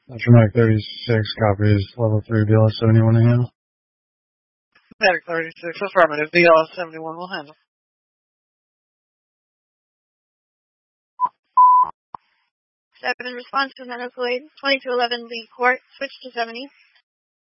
Metric 36 copies, level 3 BLS 71 to handle. Medic 36, affirmative. BLS 71 will handle. Seven response to medical aid. 2211 Lee Court. Switch to 70.